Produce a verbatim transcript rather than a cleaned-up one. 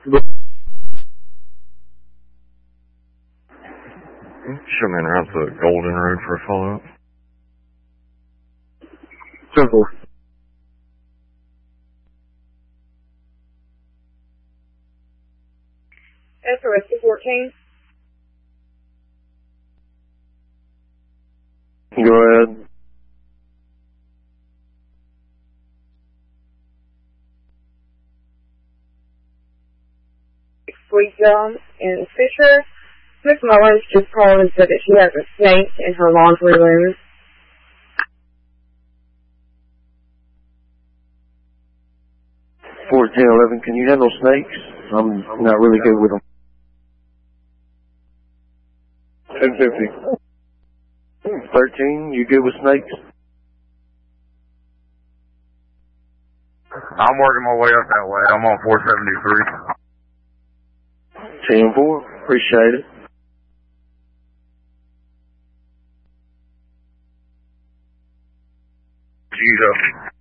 Show me around the Golden Road for a follow-up. Simple. S O S two fourteen. Go ahead. Sweet Gum in Fisher. Miss Mullins just called and said that she has a snake in her laundry room. fourteen eleven, can you handle snakes? I'm not really good with them. ten fifty. thirteen, you good with snakes? I'm working my way up that way. I'm on four seventy-three. ten four, appreciate it. You go.